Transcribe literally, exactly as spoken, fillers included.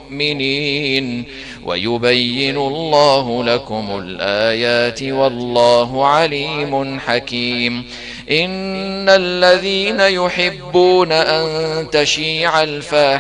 المؤمنين ويبين الله لكم الآيات والله عليم حكيم. إن الذين يحبون أن تشيع الفاحشة